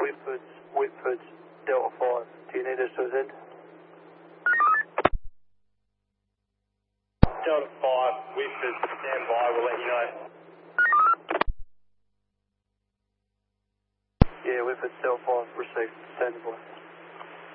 Whitford's Delta 5. Do you need us to attend? Delta 5, Whitford, stand by, we'll let you know. Yeah, Whitford, Delta 5, received, stand by.